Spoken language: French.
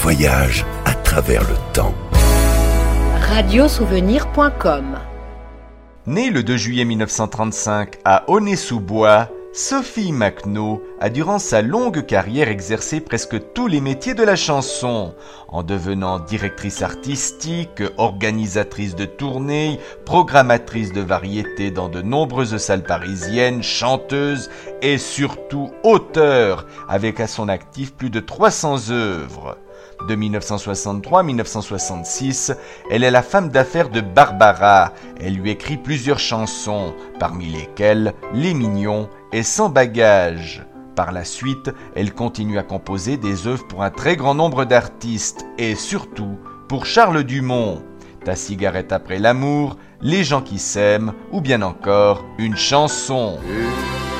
voyage à travers le temps. Radiosouvenir.com. Née le 2 juillet 1935 à Aulnay-sous-Bois, Sophie MacNo a durant sa longue carrière exercé presque tous les métiers de la chanson, en devenant directrice artistique, organisatrice de tournées, programmatrice de variétés dans de nombreuses salles parisiennes, chanteuse et surtout auteure, avec à son actif plus de 300 œuvres. De 1963 à 1966, elle est la femme d'affaires de Barbara. Elle lui écrit plusieurs chansons, parmi lesquelles Les Mignons et Sans Bagages. Par la suite, elle continue à composer des œuvres pour un très grand nombre d'artistes et surtout pour Charles Dumont. Ta cigarette après l'amour, Les gens qui s'aiment ou bien encore Une chanson.